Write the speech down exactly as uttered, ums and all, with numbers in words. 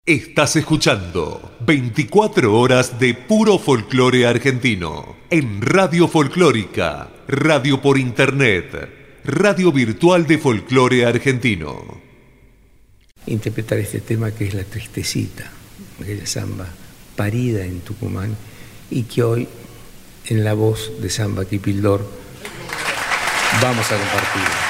Estás escuchando veinticuatro horas de puro folclore argentino en Radio Folclórica, radio por internet, radio virtual de folclore argentino. Interpretar este tema que es La Tristecita, aquella samba parida en Tucumán y que hoy en la voz de Samba Kipildor vamos a compartir.